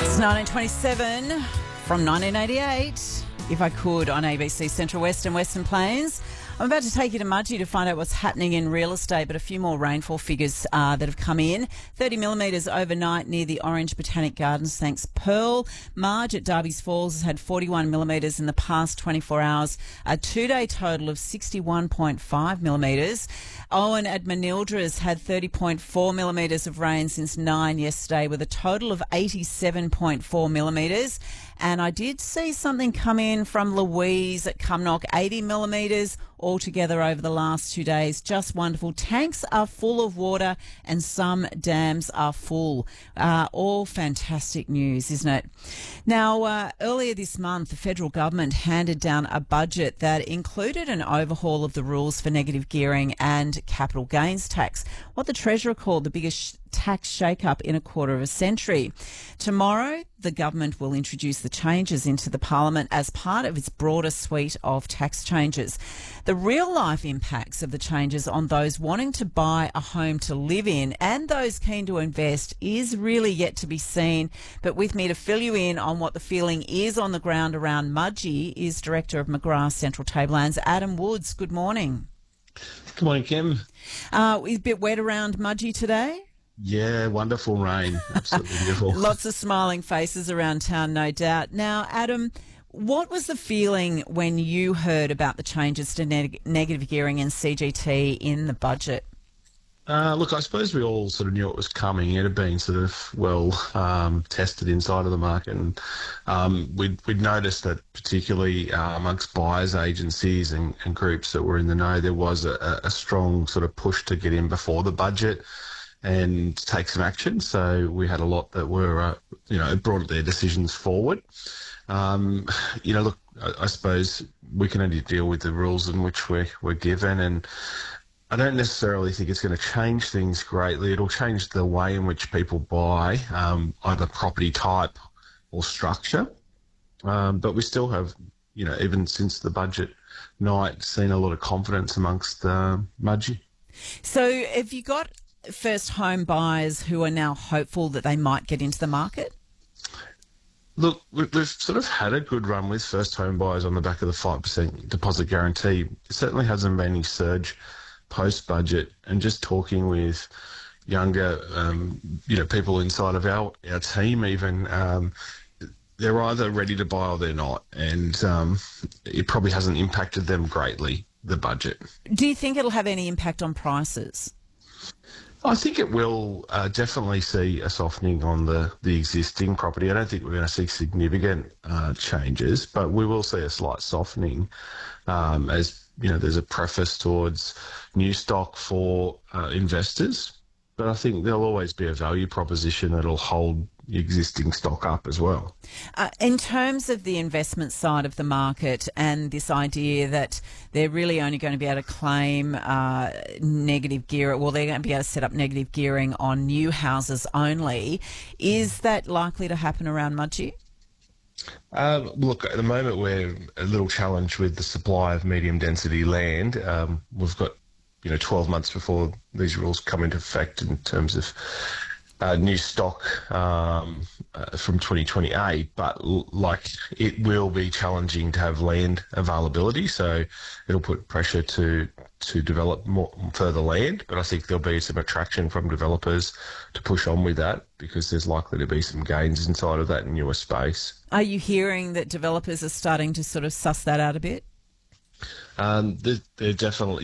It's 1927 from 1988, If I Could, on ABC Central West and Western Plains. I'm about to take you to Mudgee to find out what's happening in real estate, but a few more rainfall figures that have come in. 30 millimetres overnight near the Orange Botanic Gardens, thanks Pearl. Marge at Darby's Falls has had 41 millimetres in the past 24 hours, a two-day total of 61.5 millimetres. Owen at Manildra has had 30.4 millimetres of rain since 9 yesterday, with a total of 87.4 millimetres. And I did see something come in from Louise at Cumnock, 80 millimetres altogether over the last 2 days. Just wonderful. Tanks are full of water and some dams are full. All fantastic news, isn't it? Now, earlier this month, the federal government handed down a budget that included an overhaul of the rules for negative gearing and capital gains tax, what the Treasurer called the biggest tax shake-up in a quarter of a century. Tomorrow, the government will introduce the changes into the Parliament as part of its broader suite of tax changes. The real-life impacts of the changes on those wanting to buy a home to live in and those keen to invest is really yet to be seen. But with me to fill you in on what the feeling is on the ground around Mudgee is Director of McGrath Central Tablelands, Adam Woods. Good morning. Good morning, Kim. Is it a bit wet around Mudgee today? Yeah, wonderful rain. Absolutely beautiful. Lots of smiling faces around town, no doubt. Now, Adam, what was the feeling when you heard about the changes to negative gearing and CGT in the budget? Look, I suppose we all sort of knew it was coming. It had been sort of well tested inside of the market, and we'd noticed that particularly amongst buyers agencies and groups that were in the know, there was a strong sort of push to get in before the budget and take some action. So we had a lot that were, brought their decisions forward. Look, I suppose we can only deal with the rules in which we're given, and I don't necessarily think it's going to change things greatly. It'll change the way in which people buy, either property type or structure. But we still have, even since the budget night, seen a lot of confidence amongst Mudgee. So have you got first home buyers who are now hopeful that they might get into the market? Look, we've sort of had a good run with first home buyers on the back of the 5% deposit guarantee. It certainly hasn't been any surge post-budget, and just talking with younger, people inside of our team even, they're either ready to buy or they're not, and it probably hasn't impacted them greatly, the budget. Do you think it'll have any impact on prices? I think it will definitely see a softening on the existing property. I don't think we're going to see significant changes, but we will see a slight softening as there's a preface towards new stock for investors. But I think there'll always be a value proposition that'll hold existing stock up as well. In terms of the investment side of the market and this idea that they're really only going to be able to claim negative gearing, well, they're going to be able to set up negative gearing on new houses only, is that likely to happen around Mudgee? Look, at the moment we're a little challenged with the supply of medium density land. We've got 12 months before these rules come into effect in terms of new stock from 2028, but it will be challenging to have land availability, so it'll put pressure to develop more further land. But I think there'll be some attraction from developers to push on with that, because there's likely to be some gains inside of that newer space. Are you hearing that developers are starting to sort of suss that out a bit? They're definitely.